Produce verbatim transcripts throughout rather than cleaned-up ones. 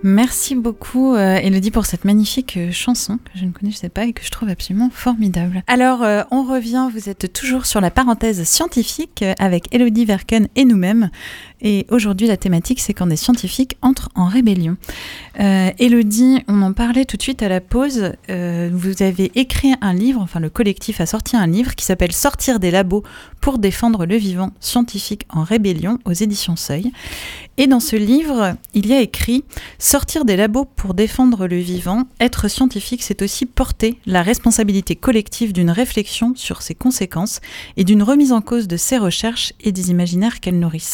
Merci beaucoup euh, Élodie pour cette magnifique euh, chanson que je ne connaissais pas et que je trouve absolument formidable. Alors euh, on revient, vous êtes toujours sur la parenthèse scientifique euh, avec Élodie Verken et nous-mêmes. Et aujourd'hui la thématique c'est quand des scientifiques entrent en rébellion. Euh, Élodie, on en parlait tout de suite à la pause, euh, vous avez écrit un livre, enfin le collectif a sorti un livre qui s'appelle « Sortir des labos pour défendre le vivant, scientifique en rébellion » aux éditions Seuil. Et dans ce livre, il y a écrit « Sortir des labos pour défendre le vivant, être scientifique, c'est aussi porter la responsabilité collective d'une réflexion sur ses conséquences et d'une remise en cause de ses recherches et des imaginaires qu'elles nourrissent. »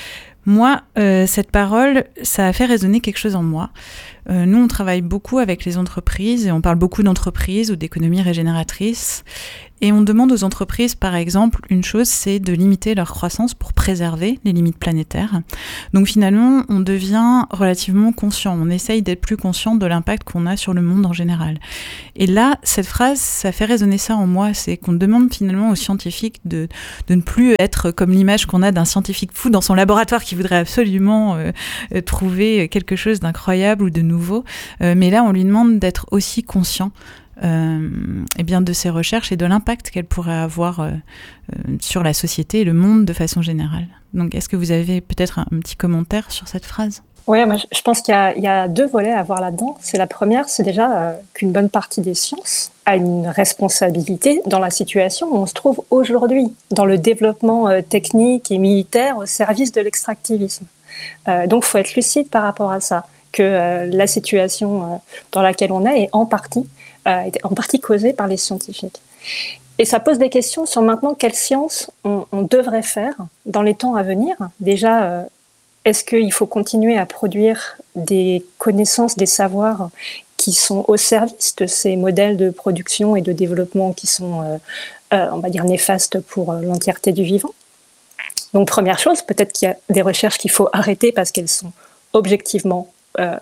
Moi, euh, cette parole, ça a fait résonner quelque chose en moi. Euh, nous, on travaille beaucoup avec les entreprises et on parle beaucoup d'entreprises ou d'économie régénératrice. Et on demande aux entreprises, par exemple, une chose, c'est de limiter leur croissance pour préserver les limites planétaires. Donc finalement, on devient relativement conscient. On essaye d'être plus conscient de l'impact qu'on a sur le monde en général. Et là, cette phrase, ça fait résonner ça en moi. C'est qu'on demande finalement aux scientifiques de, de ne plus être comme l'image qu'on a d'un scientifique fou dans son laboratoire qui voudrait absolument euh, trouver quelque chose d'incroyable ou de nouveau. Euh, mais là, on lui demande d'être aussi conscient Euh, eh bien de ces recherches et de l'impact qu'elles pourraient avoir euh, euh, sur la société et le monde de façon générale. Donc, est-ce que vous avez peut-être un, un petit commentaire sur cette phrase ? Oui, moi, je pense qu'il y a, il y a deux volets à voir là-dedans. C'est la première, c'est déjà euh, qu'une bonne partie des sciences a une responsabilité dans la situation où on se trouve aujourd'hui, dans le développement euh, technique et militaire au service de l'extractivisme. Euh, donc, il faut être lucide par rapport à ça, que euh, la situation euh, dans laquelle on est est en partie Euh, en partie causée par les scientifiques. Et ça pose des questions sur maintenant quelle science on, on devrait faire dans les temps à venir. Déjà, euh, est-ce qu'il faut continuer à produire des connaissances, des savoirs qui sont au service de ces modèles de production et de développement qui sont, euh, euh, on va dire, néfastes pour euh, l'entièreté du vivant ? Donc, première chose, peut-être qu'il y a des recherches qu'il faut arrêter parce qu'elles sont objectivement euh,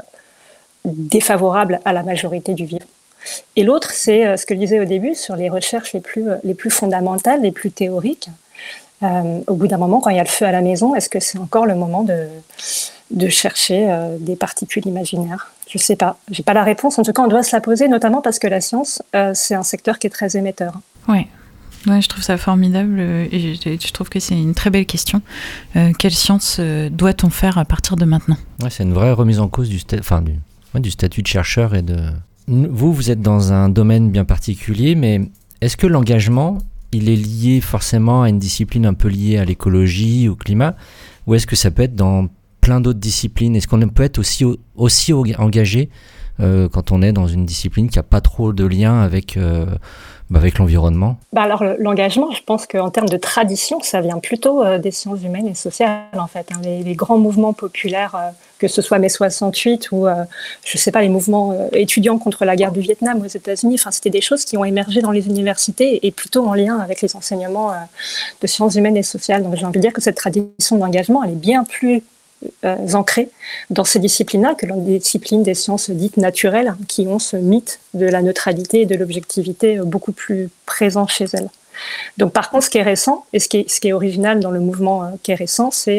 défavorables à la majorité du vivant. Et l'autre, c'est ce que je disais au début sur les recherches les plus, les plus fondamentales, les plus théoriques. Euh, au bout d'un moment, quand il y a le feu à la maison, est-ce que c'est encore le moment de, de chercher euh, des particules imaginaires ? Je ne sais pas. Je n'ai pas la réponse. En tout cas, on doit se la poser, notamment parce que la science, euh, c'est un secteur qui est très émetteur. Oui. Ouais, je trouve ça formidable et je, je trouve que c'est une très belle question. Euh, quelle science euh, doit-on faire à partir de maintenant ? Ouais, c'est une vraie remise en cause du, sta- enfin, du, ouais, du statut de chercheur et de... Vous, vous êtes dans un domaine bien particulier, mais est-ce que l'engagement, il est lié forcément à une discipline un peu liée à l'écologie, au climat, ou est-ce que ça peut être dans plein d'autres disciplines ? Est-ce qu'on peut être aussi, aussi engagé euh, quand on est dans une discipline qui n'a pas trop de lien avec, euh, bah avec l'environnement ? Bah alors l'engagement, je pense qu'en termes de tradition, ça vient plutôt euh, des sciences humaines et sociales en fait. Hein. Les, les grands mouvements populaires, euh, que ce soit mai soixante-huit ou euh, je sais pas les mouvements euh, étudiants contre la guerre du Vietnam aux États-Unis, enfin c'était des choses qui ont émergé dans les universités et plutôt en lien avec les enseignements euh, de sciences humaines et sociales. Donc j'ai envie de dire que cette tradition d'engagement, elle est bien plus Euh, ancrées dans ces disciplines-là que dans les disciplines des sciences dites naturelles qui ont ce mythe de la neutralité et de l'objectivité beaucoup plus présent chez elles. Donc par contre, ce qui est récent et ce qui est, ce qui est original dans le mouvement euh, qui est récent, c'est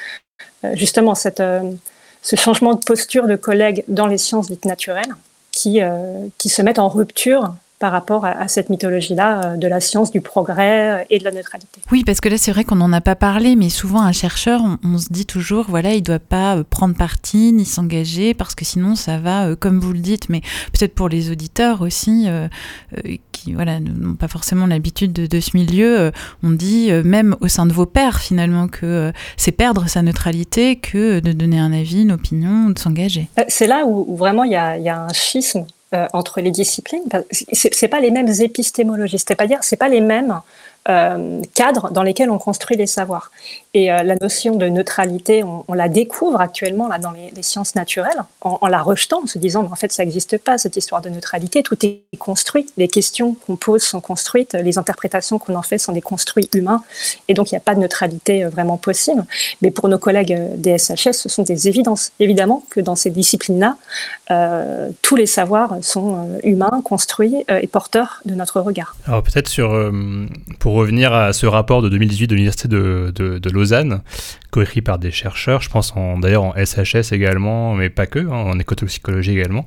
euh, justement cette, euh, ce changement de posture de collègues dans les sciences dites naturelles qui, euh, qui se mettent en rupture par rapport à, à cette mythologie-là euh, de la science, du progrès et de la neutralité. Oui, parce que là, c'est vrai qu'on n'en a pas parlé, mais souvent, un chercheur, on, on se dit toujours, voilà, il ne doit pas euh, prendre parti ni s'engager, parce que sinon, ça va, euh, comme vous le dites, mais peut-être pour les auditeurs aussi, euh, euh, qui voilà, n'ont pas forcément l'habitude de, de ce milieu, euh, on dit, euh, même au sein de vos pairs, finalement, que euh, c'est perdre sa neutralité que de donner un avis, une opinion, de s'engager. C'est là où, où vraiment il y a, y a un schisme Euh, entre les disciplines. C'est, c'est pas les mêmes épistémologies, c'est-à-dire c'est pas les mêmes euh, cadres dans lesquels on construit les savoirs. Et euh, la notion de neutralité, on, on la découvre actuellement là dans les, les sciences naturelles, en, en la rejetant, en se disant mais en fait ça n'existe pas cette histoire de neutralité, tout est construit, les questions qu'on pose sont construites, les interprétations qu'on en fait sont des construits humains, et donc il n'y a pas de neutralité vraiment possible. Mais pour nos collègues des S H S, ce sont des évidences. Évidemment que dans ces disciplines-là, euh, tous les savoirs sont humains, construits euh, et porteurs de notre regard. Alors peut-être sur, euh, pour revenir à ce rapport de deux mille dix-huit de l'Université de, de, de Lausanne, coécrit par des chercheurs, je pense en, d'ailleurs en S H S également, mais pas que, hein, en écotoxicologie également.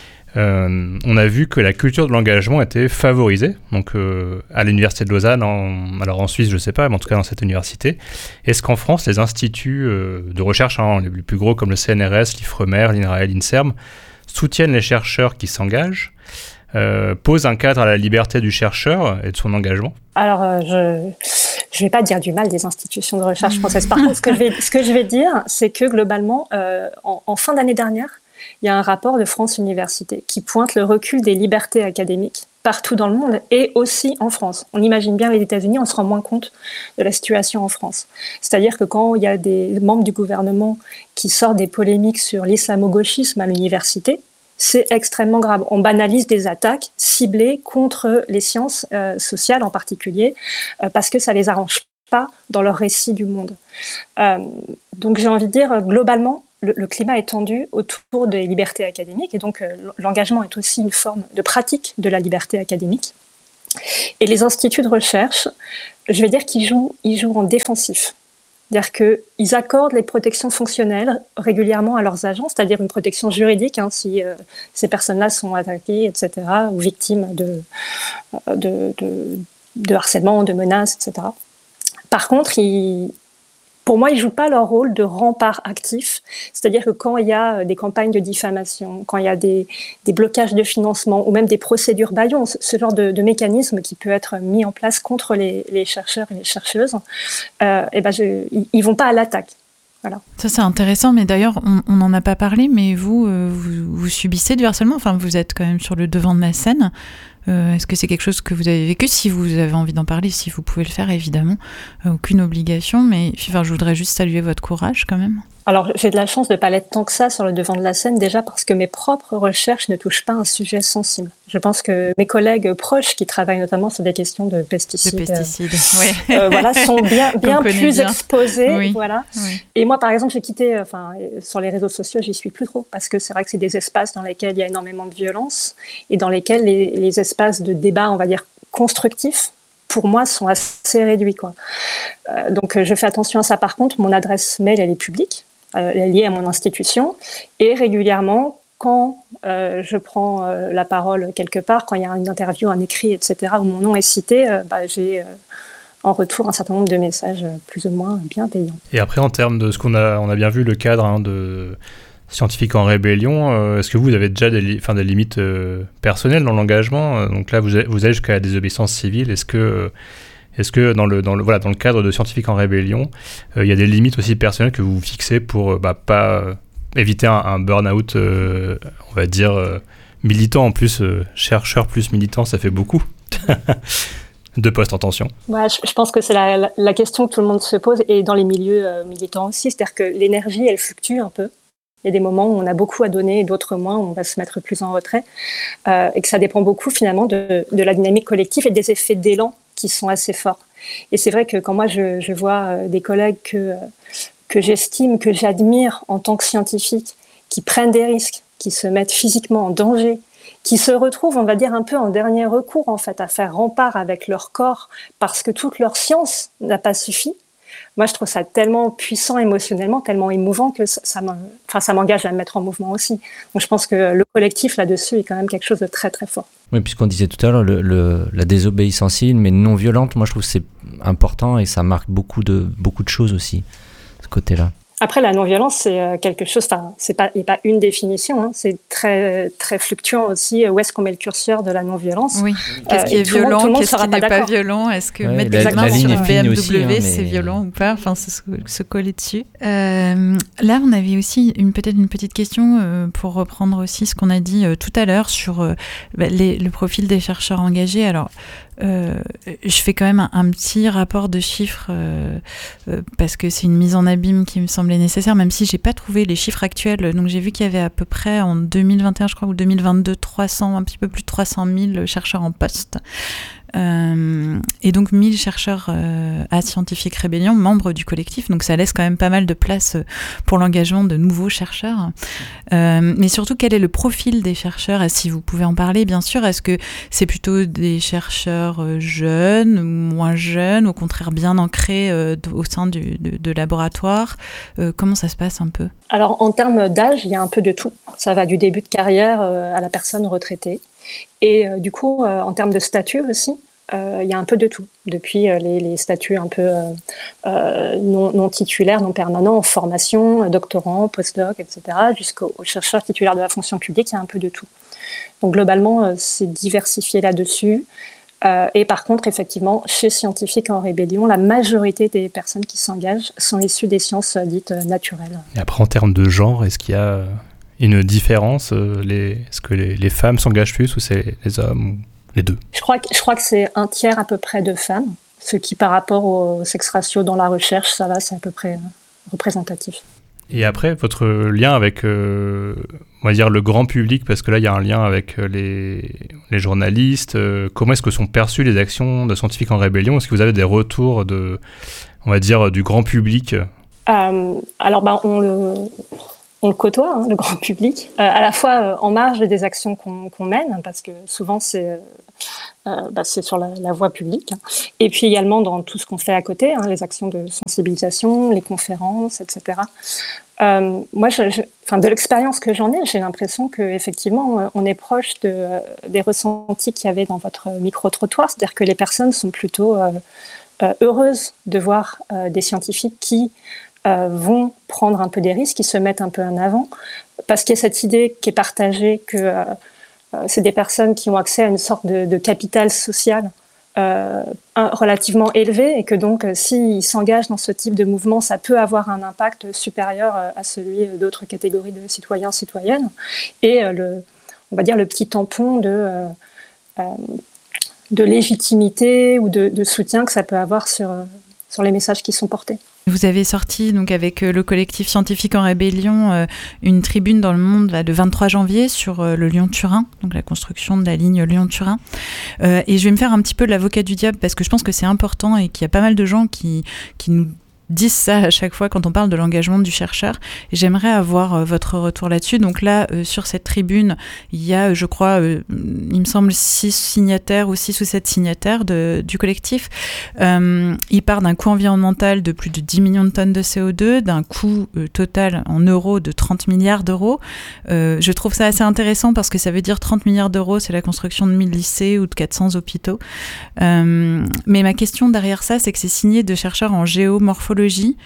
Euh, on a vu que la culture de l'engagement était favorisée, donc euh, à l'Université de Lausanne, en, alors en Suisse je ne sais pas, mais en tout cas dans cette université. Est-ce qu'en France, les instituts euh, de recherche, hein, les plus gros comme le C N R S, l'IFREMER, l'INRAE, l'INSERM, soutiennent les chercheurs qui s'engagent, euh, posent un cadre à la liberté du chercheur et de son engagement? Alors, euh, je je vais pas dire du mal des institutions de recherche françaises. Par contre, ce que je vais, ce que je vais dire, c'est que globalement, euh, en, en fin d'année dernière, il y a un rapport de France Université qui pointe le recul des libertés académiques partout dans le monde et aussi en France. On imagine bien les États-Unis, on se rend moins compte de la situation en France. C'est-à-dire que quand il y a des membres du gouvernement qui sortent des polémiques sur l'islamo-gauchisme à l'université, c'est extrêmement grave. On banalise des attaques ciblées contre les sciences euh, sociales en particulier, euh, parce que ça les arrange pas dans leur récit du monde. Euh, donc j'ai envie de dire, globalement, le, le climat est tendu autour des libertés académiques, et donc euh, l'engagement est aussi une forme de pratique de la liberté académique. Et les instituts de recherche, je vais dire qu'ils jouent, ils jouent en défensif. C'est-à-dire qu'ils accordent les protections fonctionnelles régulièrement à leurs agents, c'est-à-dire une protection juridique, hein, si euh, ces personnes-là sont attaquées, et cetera, ou victimes de, de, de, de harcèlement, de menaces, et cetera. Par contre, ils, pour moi, ils ne jouent pas leur rôle de rempart actif, c'est-à-dire que quand il y a des campagnes de diffamation, quand il y a des, des blocages de financement ou même des procédures bâillons, ce genre de, de mécanisme qui peut être mis en place contre les, les chercheurs et les chercheuses, euh, et ben je, ils ne vont pas à l'attaque. Voilà. Ça, c'est intéressant, mais d'ailleurs, on n'en a pas parlé, mais vous, euh, vous, vous subissez du harcèlement, enfin, vous êtes quand même sur le devant de la scène. Euh, est-ce que c'est quelque chose que vous avez vécu? Si vous avez envie d'en parler, si vous pouvez le faire, évidemment, euh, aucune obligation, mais enfin, je voudrais juste saluer votre courage quand même. Alors, j'ai de la chance de ne pas l'être tant que ça sur le devant de la scène, déjà parce que mes propres recherches ne touchent pas un sujet sensible. Je pense que mes collègues proches qui travaillent notamment sur des questions de pesticides, de pesticides euh, ouais. euh, voilà, sont bien, bien plus bien. exposés. Oui. Voilà. Oui. Et moi, par exemple, j'ai quitté, enfin, sur les réseaux sociaux, j'y suis plus trop, parce que c'est vrai que c'est des espaces dans lesquels il y a énormément de violence et dans lesquels les, les espaces de débat, on va dire, constructifs, pour moi, sont assez réduits, quoi. Euh, donc, je fais attention à ça. Par contre, mon adresse mail, elle est publique. Elle est liée à mon institution, et régulièrement, quand euh, je prends euh, la parole quelque part, quand il y a une interview, un écrit, et cetera, où mon nom est cité, euh, bah, j'ai euh, en retour un certain nombre de messages euh, plus ou moins bienveillants. Et après, en termes de ce qu'on a, on a bien vu le cadre hein, de Scientifiques en rébellion, euh, est-ce que vous avez déjà des, li- enfin, des limites euh, personnelles dans l'engagement? Donc là, vous, vous allez jusqu'à la désobéissance civile. Est-ce que euh, Est-ce que dans le, dans le, voilà, dans le cadre de Scientifiques en rébellion, euh, il y a des limites aussi personnelles que vous fixez pour euh, bah, pas euh, éviter un, un burn-out, euh, on va dire, euh, militant en plus, euh, chercheur plus militant, ça fait beaucoup de postes en tension. Ouais, je, je pense que c'est la, la, la question que tout le monde se pose, et dans les milieux euh, militants aussi, c'est-à-dire que l'énergie, elle fluctue un peu. Il y a des moments où on a beaucoup à donner et d'autres moins, où on va se mettre plus en retrait, euh, et que ça dépend beaucoup finalement de, de la dynamique collective et des effets d'élan qui sont assez forts. Et c'est vrai que quand moi je, je vois des collègues que, que j'estime, que j'admire en tant que scientifiques, qui prennent des risques, qui se mettent physiquement en danger, qui se retrouvent, on va dire, un peu en dernier recours, en fait, à faire rempart avec leur corps parce que toute leur science n'a pas suffi. Moi, je trouve ça tellement puissant émotionnellement, tellement émouvant que ça, ça, enfin, ça m'engage à me mettre en mouvement aussi. Donc, je pense que le collectif là-dessus est quand même quelque chose de très, très fort. Oui, puisqu'on disait tout à l'heure, le, le, la désobéissance civile, mais non violente, moi, je trouve que c'est important et ça marque beaucoup de, beaucoup de choses aussi, ce côté-là. Après, la non-violence, c'est quelque chose, enfin, c'est pas, il n'y a pas une définition, hein, c'est très, très fluctuant aussi. Où est-ce qu'on met le curseur de la non-violence? Oui. Qu'est-ce qui euh, est violent, qu'est-ce qui n'est pas, pas violent? Est-ce que ouais, mettre des mains sur une B M W, aussi, hein, mais... c'est violent ou pas? Enfin, se, se coller dessus. Euh, là, on avait aussi une, peut-être une petite question euh, pour reprendre aussi ce qu'on a dit euh, tout à l'heure sur euh, bah, les, le profil des chercheurs engagés. Alors, Euh, je fais quand même un, un petit rapport de chiffres euh, euh, parce que c'est une mise en abîme qui me semblait nécessaire, même si j'ai pas trouvé les chiffres actuels. Donc j'ai vu qu'il y avait à peu près en deux mille vingt et un, je crois, ou deux mille vingt-deux, trois cents, un petit peu plus de trois cent mille chercheurs en poste. euh, et donc mille chercheurs euh, à Scientifique Rébellion, membres du collectif, donc ça laisse quand même pas mal de place pour l'engagement de nouveaux chercheurs. Euh, mais surtout, quel est le profil des chercheurs? Et si vous pouvez en parler, bien sûr, est-ce que c'est plutôt des chercheurs jeunes, moins jeunes, au contraire bien ancrés euh, au sein du, de, de laboratoire? euh, Comment ça se passe un peu? Alors, en termes d'âge, il y a un peu de tout. Ça va du début de carrière euh, à la personne retraitée. Et euh, du coup, euh, en termes de statut aussi, euh, il y a un peu de tout. Depuis euh, les, les statuts un peu euh, euh, non, non titulaires, non permanents, en formation, doctorant, postdoc, et cetera, jusqu'aux chercheurs titulaires de la fonction publique, il y a un peu de tout. Donc globalement, euh, c'est diversifié là-dessus. Euh, et par contre, effectivement, chez Scientifique en Rébellion, la majorité des personnes qui s'engagent sont issues des sciences euh, dites euh, naturelles. Et après, en termes de genre, est-ce qu'il y a une différence euh, les... Est-ce que les, les femmes s'engagent plus ou c'est les hommes ou les deux? Je crois que, je crois que c'est un tiers à peu près de femmes, ce qui par rapport au sexe ratio dans la recherche, ça va, c'est à peu près euh, représentatif. Et après, votre lien avec, euh, on va dire, le grand public, parce que là, il y a un lien avec les, les journalistes. Euh, comment est-ce que sont perçues les actions de Scientifique en Rébellion? Est-ce que vous avez des retours de, on va dire, du grand public? euh, Alors, bah, on le... On le côtoie, hein, le grand public, euh, à la fois euh, en marge des actions qu'on, qu'on mène, parce que souvent c'est, euh, bah, c'est sur la, la voie publique, hein, et puis également dans tout ce qu'on fait à côté, hein, les actions de sensibilisation, les conférences, et cetera. Euh, moi, je, je, enfin, de l'expérience que j'en ai, j'ai l'impression qu'effectivement, on est proche de, euh, des ressentis qu'il y avait dans votre micro-trottoir, c'est-à-dire que les personnes sont plutôt euh, euh, heureuses de voir euh, des scientifiques qui Euh, vont prendre un peu des risques, qui se mettent un peu en avant, parce qu'il y a cette idée qui est partagée que euh, euh, c'est des personnes qui ont accès à une sorte de, de capital social euh, un, relativement élevé, et que donc euh, s'ils s'engagent dans ce type de mouvement, ça peut avoir un impact supérieur euh, à celui d'autres catégories de citoyens, citoyennes, et euh, le, on va dire le petit tampon de, euh, euh, de légitimité ou de, de soutien que ça peut avoir sur, euh, sur les messages qui sont portés. Vous avez sorti donc avec le collectif Scientifique en Rébellion euh, une tribune dans Le Monde là, de vingt-trois janvier sur euh, le Lyon-Turin, donc la construction de la ligne Lyon-Turin. Euh, et je vais me faire un petit peu l'avocat du diable parce que je pense que c'est important et qu'il y a pas mal de gens qui, qui nous disent ça à chaque fois quand on parle de l'engagement du chercheur. Et j'aimerais avoir euh, votre retour là-dessus. Donc là, euh, sur cette tribune, il y a, je crois, euh, il me semble, six signataires ou six ou sept signataires de, du collectif. Euh, il part d'un coût environnemental de plus de dix millions de tonnes de C O deux, d'un coût euh, total en euros de trente milliards d'euros. Euh, je trouve ça assez intéressant parce que ça veut dire trente milliards d'euros, c'est la construction de mille lycées ou de quatre cents hôpitaux. Euh, mais ma question derrière ça, c'est que c'est signé de chercheurs en géomorphologie,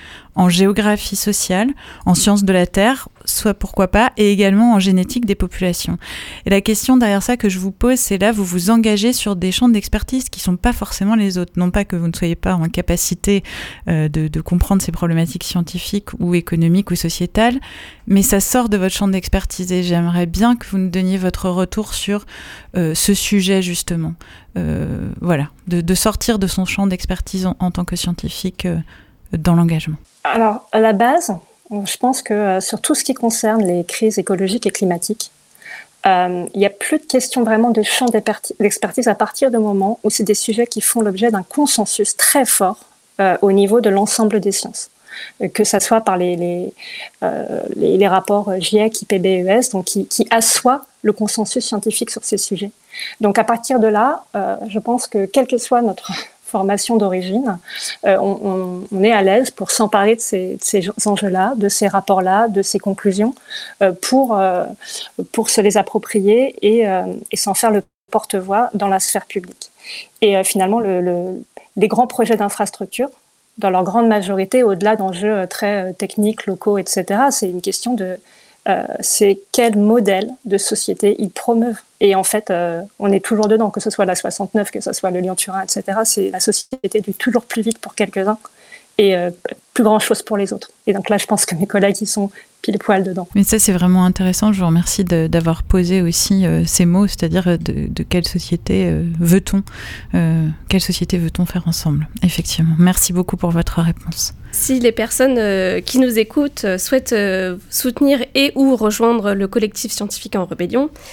en géographie sociale, en sciences de la Terre, soit pourquoi pas, et également en génétique des populations. Et la question derrière ça que je vous pose, c'est là, vous vous engagez sur des champs d'expertise qui ne sont pas forcément les autres. Non pas que vous ne soyez pas en capacité euh, de, de comprendre ces problématiques scientifiques ou économiques ou sociétales, mais ça sort de votre champ d'expertise. Et j'aimerais bien que vous nous donniez votre retour sur euh, ce sujet, justement. Euh, voilà, de, de sortir de son champ d'expertise en, en tant que scientifique euh, dans l'engagement. Alors, à la base, je pense que euh, sur tout ce qui concerne les crises écologiques et climatiques, euh, il n'y a plus de question vraiment de champ d'expertise à partir du moment où c'est des sujets qui font l'objet d'un consensus très fort euh, au niveau de l'ensemble des sciences. Que ça soit par les, les, euh, les, les rapports GIEC, I P B E S, donc qui, qui assoient le consensus scientifique sur ces sujets. Donc à partir de là, euh, je pense que quelle que soit notre formation d'origine, euh, on, on, on est à l'aise pour s'emparer de ces, de ces enjeux-là, de ces rapports-là, de ces conclusions, euh, pour, euh, pour se les approprier et, euh, et s'en faire le porte-voix dans la sphère publique. Et euh, finalement, le, le, les grands projets d'infrastructure, dans leur grande majorité, au-delà d'enjeux très techniques, locaux, et cetera, c'est une question de euh, c'est quel modèle de société ils promeuvent. Et en fait, euh, on est toujours dedans, que ce soit la soixante-neuf, que ce soit le Lyon-Turin, et cetera. C'est la société du toujours plus vite pour quelques-uns et euh, plus grand-chose pour les autres. Et donc là, je pense que mes collègues, ils sont pile poil dedans. Mais ça, c'est vraiment intéressant. Je vous remercie de, d'avoir posé aussi euh, ces mots, c'est-à-dire de, de quelle société euh, veut-on, euh, quelle société veut-on faire ensemble, effectivement. Merci beaucoup pour votre réponse. Si les personnes euh, qui nous écoutent euh, souhaitent euh, soutenir et ou rejoindre le collectif Scientifique en Rébellion,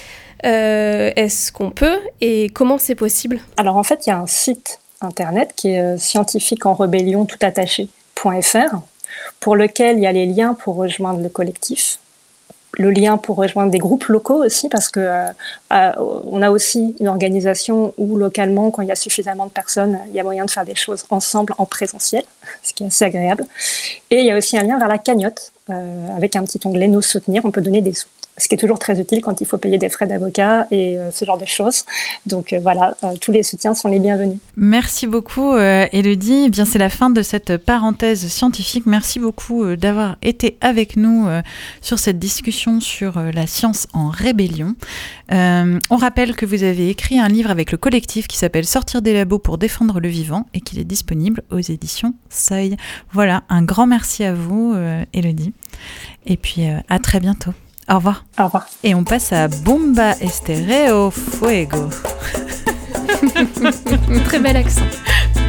Euh, est-ce qu'on peut et comment c'est possible ? Alors en fait, il y a un site internet qui est euh, scientifique en rébellion tout attaché point f r pour lequel il y a les liens pour rejoindre le collectif, le lien pour rejoindre des groupes locaux aussi, parce que euh, euh, on a aussi une organisation où localement, quand il y a suffisamment de personnes, il y a moyen de faire des choses ensemble en présentiel, ce qui est assez agréable. Et il y a aussi un lien vers la cagnotte, euh, avec un petit onglet « Nous soutenir », on peut donner des sous. Ce qui est toujours très utile quand il faut payer des frais d'avocat et euh, ce genre de choses. Donc euh, voilà, euh, tous les soutiens sont les bienvenus. Merci beaucoup euh, Élodie. Eh bien, c'est la fin de cette parenthèse scientifique. Merci beaucoup euh, d'avoir été avec nous euh, sur cette discussion sur euh, la science en rébellion. Euh, on rappelle que vous avez écrit un livre avec le collectif qui s'appelle « Sortir des labos pour défendre le vivant » et qu'il est disponible aux éditions Seuil. Voilà, un grand merci à vous euh, Élodie. Et puis euh, à très bientôt. Au revoir. Au revoir. Et on passe à Bomba Estéreo Fuego. Très bel accent.